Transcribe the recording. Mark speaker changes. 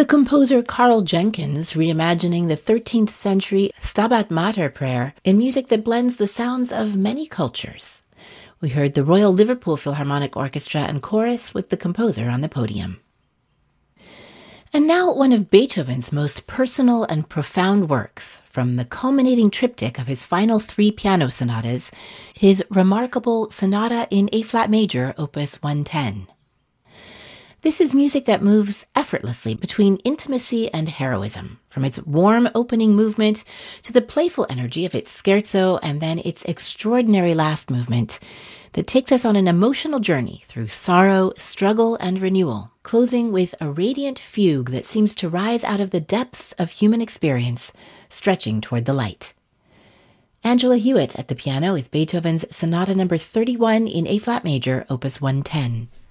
Speaker 1: the composer Carl Jenkins reimagining the 13th century Stabat Mater prayer in music that blends the sounds of many cultures. We heard the Royal Liverpool Philharmonic Orchestra and Chorus with the composer on the podium. And now one of Beethoven's most personal and profound works, from the culminating triptych of his final 3 piano sonatas, his remarkable Sonata in A-flat major, Opus 110. This is music that moves effortlessly between intimacy and heroism, from its warm opening movement to the playful energy of its scherzo and then its extraordinary last movement that takes us on an emotional journey through sorrow, struggle, and renewal, closing with a radiant fugue that seems to rise out of the depths of human experience, stretching toward the light. Angela Hewitt at the piano with Beethoven's Sonata No. 31 in A-flat major, Opus 110.